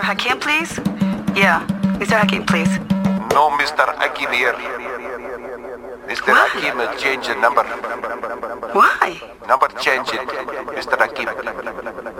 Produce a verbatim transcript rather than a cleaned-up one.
Hakim, please? Yeah, Mister Hakim, please. No, Mister Hakim here. Mister Why? Hakim will change the number. Why? Number change it, Mister Hakim.